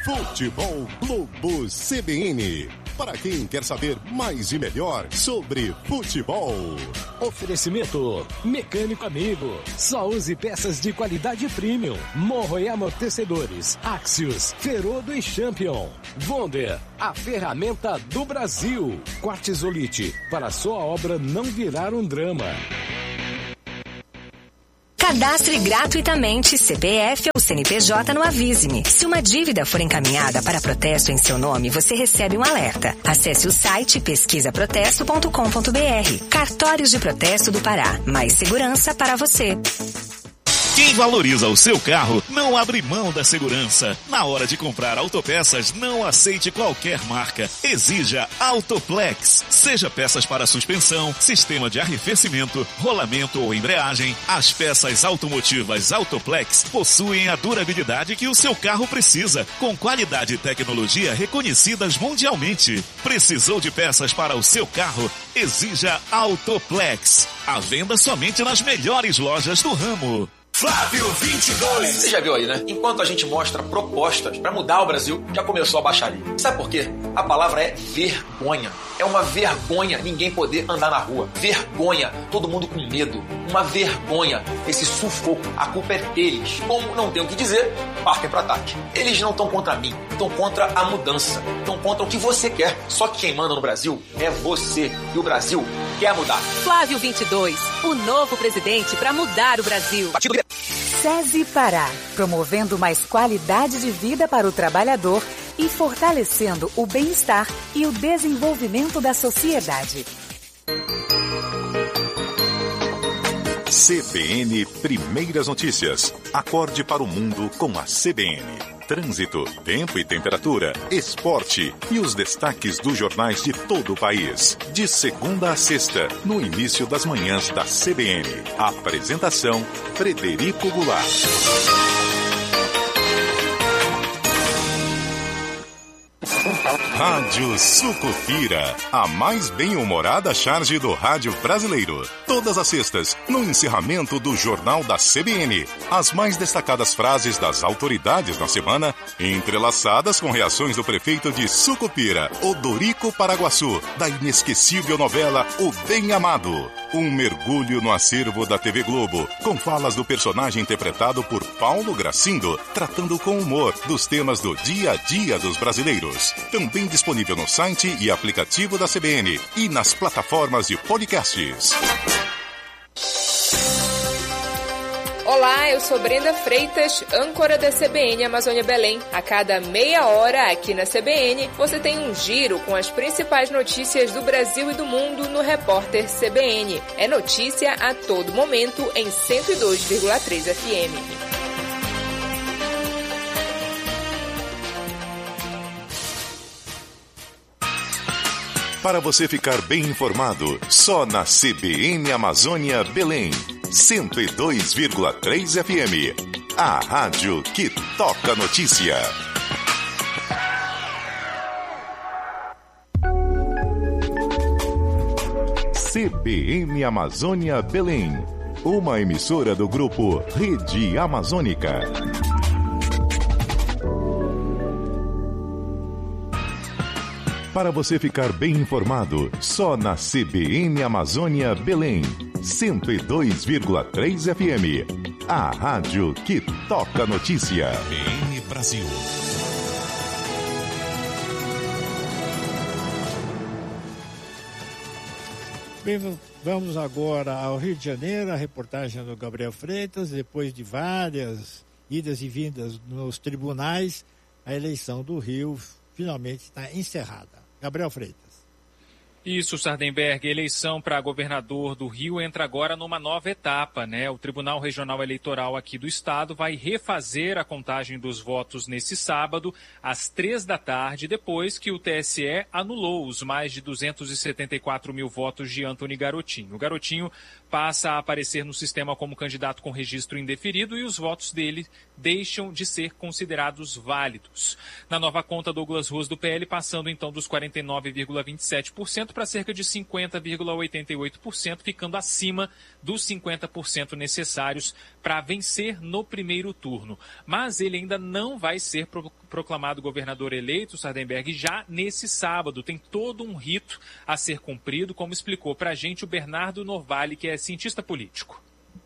Futebol Globo CBN. Para quem quer saber mais e melhor sobre futebol. Oferecimento Mecânico Amigo. Só use peças de qualidade premium. Morro e amortecedores. Axios, Ferodo e Champion. Wonder, a ferramenta do Brasil. Quartzolite, para sua obra não virar um drama. Cadastre gratuitamente CPF ou CNPJ no Avise-me. Se uma dívida for encaminhada para protesto em seu nome, você recebe um alerta. Acesse o site pesquisaprotesto.com.br. Cartórios de Protesto do Pará. Mais segurança para você. Quem valoriza o seu carro não abre mão da segurança. Na hora de comprar autopeças, não aceite qualquer marca. Exija Autoplex. Seja peças para suspensão, sistema de arrefecimento, rolamento ou embreagem, as peças automotivas Autoplex possuem a durabilidade que o seu carro precisa, com qualidade e tecnologia reconhecidas mundialmente. Precisou de peças para o seu carro? Exija Autoplex. À venda somente nas melhores lojas do ramo. Flávio 22. Você já viu aí, né? Enquanto a gente mostra propostas para mudar o Brasil, já começou a baixaria. Sabe por quê? A palavra é vergonha. É uma vergonha ninguém poder andar na rua. Vergonha. Todo mundo com medo. Uma vergonha. Esse sufoco. A culpa é deles. Como não tem o que dizer, partem para ataque. Eles não estão contra mim. Estão contra a mudança. Estão contra o que você quer. Só que quem manda no Brasil é você. E o Brasil quer mudar. Flávio 22. O novo presidente para mudar o Brasil. SESI Pará, promovendo mais qualidade de vida para o trabalhador e fortalecendo o bem-estar e o desenvolvimento da sociedade. CBN Primeiras Notícias. Acorde para o mundo com a CBN. Trânsito, tempo e temperatura, esporte e os destaques dos jornais de todo o país. De segunda a sexta, no início das manhãs da CBN. Apresentação, Frederico Goulart. Rádio Sucupira, a mais bem-humorada charge do rádio brasileiro. Todas as sextas, no encerramento do Jornal da CBN. As mais destacadas frases das autoridades na semana, entrelaçadas com reações do prefeito de Sucupira, Odorico Paraguaçu, da inesquecível novela O Bem Amado. Um mergulho no acervo da TV Globo, com falas do personagem interpretado por Paulo Gracindo, tratando com humor dos temas do dia a dia dos brasileiros. Também disponível no site e aplicativo da CBN e nas plataformas de podcasts. Olá, eu sou Brenda Freitas, âncora da CBN Amazônia Belém. A cada meia hora aqui na CBN, você tem um giro com as principais notícias do Brasil e do mundo no Repórter CBN. É notícia a todo momento em 102,3 FM. Para você ficar bem informado, só na CBN Amazônia Belém, 102,3 FM. A rádio que toca notícia. CBN Amazônia Belém, uma emissora do grupo Rede Amazônica. Para você ficar bem informado, só na CBN Amazônia Belém, 102,3 FM. A rádio que toca notícia. CBN Brasil. Bem, vamos agora ao Rio de Janeiro, a reportagem do Gabriel Freitas. Depois de várias idas e vindas nos tribunais, a eleição do Rio finalmente está encerrada. Gabriel Freitas. Isso, Sardenberg. A eleição para governador do Rio entra agora numa nova etapa, né? O Tribunal Regional Eleitoral aqui do estado vai refazer a contagem dos votos nesse sábado, às 15h, depois que o TSE anulou os mais de 274 mil votos de Antony Garotinho. O Garotinho passa a aparecer no sistema como candidato com registro indeferido e os votos dele deixam de ser considerados válidos. Na nova conta, Douglas Ruas do PL passando então dos 49,27% para cerca de 50,88%, ficando acima dos 50% necessários para vencer no primeiro turno. Mas ele ainda não vai ser proclamado governador eleito, Sardenberg, já nesse sábado. Tem todo um rito a ser cumprido, como explicou para a gente o Bernardo Norvali, que é cientista político.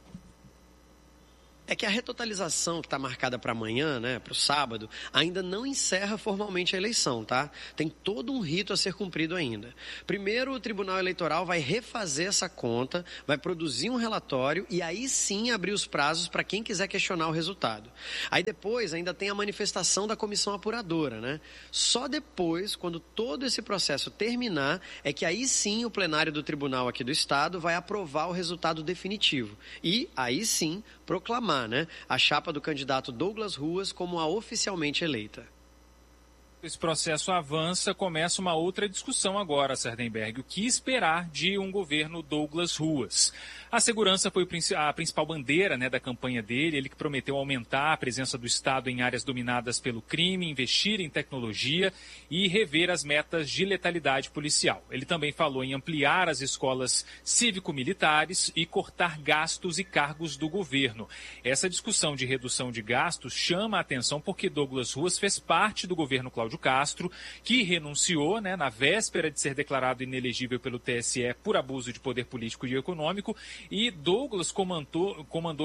É que a retotalização que está marcada para amanhã, né, para o sábado, ainda não encerra formalmente a eleição, tá? Tem todo um rito a ser cumprido ainda. Primeiro, o Tribunal Eleitoral vai refazer essa conta, vai produzir um relatório e aí sim abrir os prazos para quem quiser questionar o resultado. Aí depois ainda tem a manifestação da comissão apuradora, né? Só depois, quando todo esse processo terminar, é que aí sim o plenário do Tribunal aqui do Estado vai aprovar o resultado definitivo. E aí sim proclamar, né, a chapa do candidato Douglas Ruas como a oficialmente eleita. Esse processo avança, começa uma outra discussão agora, Sardenberg. O que esperar de um governo Douglas Ruas? A segurança foi a principal bandeira, né, da campanha dele. Ele que prometeu aumentar a presença do Estado em áreas dominadas pelo crime, investir em tecnologia e rever as metas de letalidade policial. Ele também falou em ampliar as escolas cívico-militares e cortar gastos e cargos do governo. Essa discussão de redução de gastos chama a atenção porque Douglas Ruas fez parte do governo Cláudio Castro, que renunciou, né, na véspera de ser declarado inelegível pelo TSE por abuso de poder político e econômico, e Douglas comandou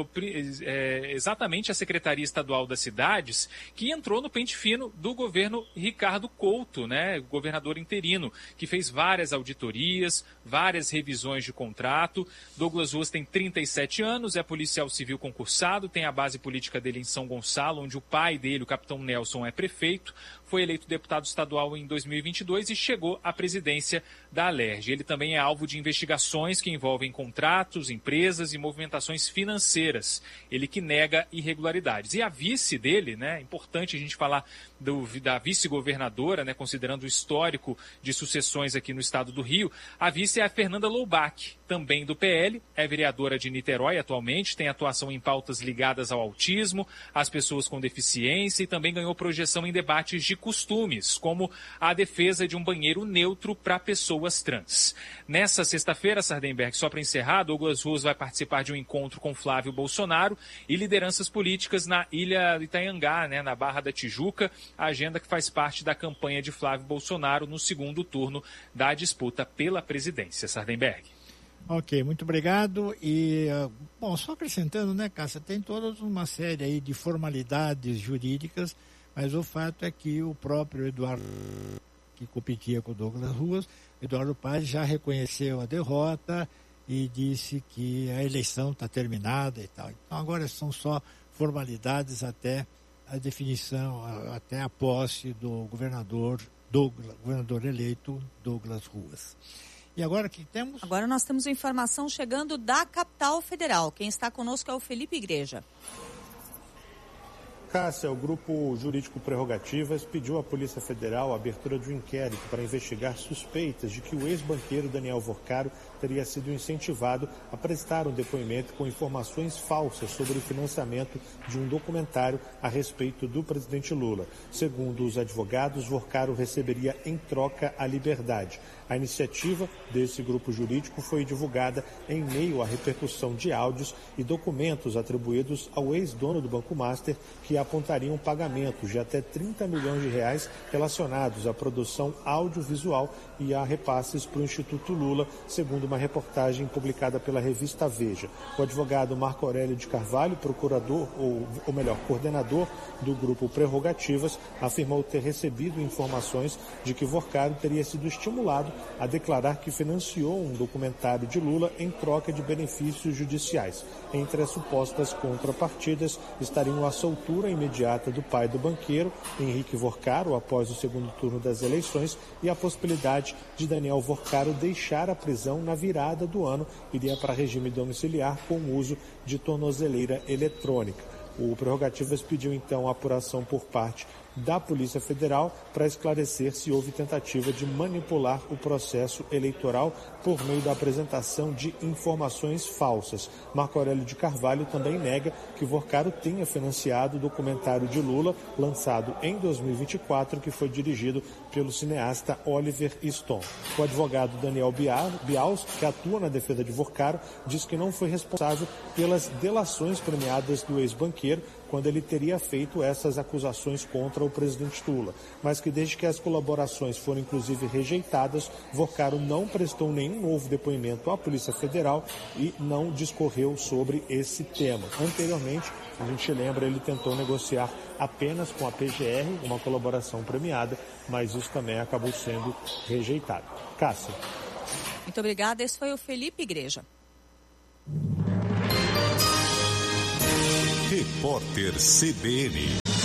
exatamente a Secretaria Estadual das Cidades, que entrou no pente fino do governo Ricardo Couto, né, governador interino, que fez várias auditorias, várias revisões de contrato. Douglas Ruas tem 37 anos, é policial civil concursado, tem a base política dele em São Gonçalo, onde o pai dele, o capitão Nelson, é prefeito. Foi eleito deputado estadual em 2022 e chegou à presidência da Alerj. Ele também é alvo de investigações que envolvem contratos, empresas e movimentações financeiras. Ele que nega irregularidades. E a vice dele, né, é importante a gente falar da vice-governadora, né, considerando o histórico de sucessões aqui no estado do Rio, a vice é a Fernanda Loubach, também do PL, é vereadora de Niterói atualmente, tem atuação em pautas ligadas ao autismo, às pessoas com deficiência e também ganhou projeção em debates de costumes, como a defesa de um banheiro neutro para pessoas trans. Nessa sexta-feira, Sardenberg, só para encerrar, Douglas Ruas vai participar de um encontro com Flávio Bolsonaro e lideranças políticas na Ilha de Itaiangá, né, na Barra da Tijuca, a agenda que faz parte da campanha de Flávio Bolsonaro no segundo turno da disputa pela presidência. Sardenberg. Ok, muito obrigado. E, bom, só acrescentando, né, Cássia, tem toda uma série aí de formalidades jurídicas, mas o fato é que o próprio Eduardo, que competia com o Douglas Ruas, Eduardo Paes já reconheceu a derrota e disse que a eleição está terminada e tal. Então agora são só formalidades até a definição, até a posse do governador eleito Douglas Ruas. E agora o que temos? Agora nós temos informação chegando da capital federal. Quem está conosco é o Felipe Igreja. Cássia, o Grupo Jurídico Prerrogativas pediu à Polícia Federal a abertura de um inquérito para investigar suspeitas de que o ex-banqueiro Daniel Vorcaro teria sido incentivado a prestar um depoimento com informações falsas sobre o financiamento de um documentário a respeito do presidente Lula. Segundo os advogados, Vorcaro receberia em troca a liberdade. A iniciativa desse grupo jurídico foi divulgada em meio à repercussão de áudios e documentos atribuídos ao ex-dono do Banco Master, que apontariam pagamentos de até 30 milhões de reais relacionados à produção audiovisual e a repasses para o Instituto Lula, segundo uma reportagem publicada pela revista Veja. O advogado Marco Aurélio de Carvalho, procurador, ou melhor, coordenador do grupo Prerrogativas, afirmou ter recebido informações de que Vorcaro teria sido estimulado a declarar que financiou um documentário de Lula em troca de benefícios judiciais. Entre as supostas contrapartidas estariam a soltura imediata do pai do banqueiro, Henrique Vorcaro, após o segundo turno das eleições, e a possibilidade de Daniel Vorcaro deixar a prisão na virada do ano, iria para regime domiciliar com o uso de tornozeleira eletrônica. O Prerrogativas pediu então a apuração por parte da Polícia Federal para esclarecer se houve tentativa de manipular o processo eleitoral por meio da apresentação de informações falsas. Marco Aurélio de Carvalho também nega que Vorcaro tenha financiado o documentário de Lula, lançado em 2024, que foi dirigido pelo cineasta Oliver Stone. O advogado Daniel Bials, que atua na defesa de Vorcaro, diz que não foi responsável pelas delações premiadas do ex-banqueiro quando ele teria feito essas acusações contra o presidente Lula, mas que desde que as colaborações foram inclusive rejeitadas, Vorcaro não prestou nenhum novo depoimento à Polícia Federal e não discorreu sobre esse tema. Anteriormente, a gente lembra, ele tentou negociar apenas com a PGR, uma colaboração premiada, mas isso também acabou sendo rejeitado. Cássia. Muito obrigada. Esse foi o Felipe Igreja. Repórter CBN.